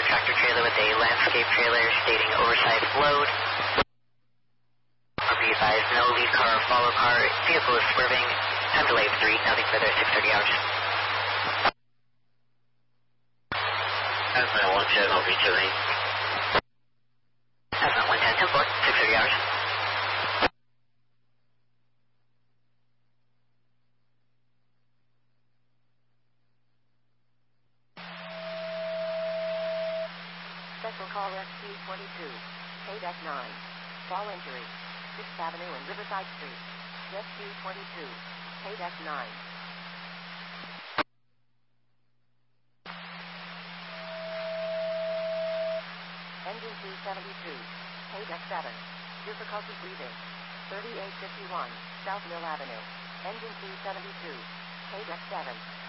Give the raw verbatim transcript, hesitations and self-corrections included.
tractor trailer with a landscape trailer stating oversized load. Be advised, no lead car or follow car. Vehicle is swerving. Time delay of three, nothing further, six thirty hours. Ascent one ten, I'll be chilling. Ascent one ten, ten four, six thirty hours. Special call S Q twenty-two, K nine, fall injury, sixth Avenue and Riverside Street, S Q twenty-two, K nine. Engine two seventy-two, K seven, difficulty breathing, thirty-eight fifty-one, South Mill Avenue, engine two seventy-two, K seven.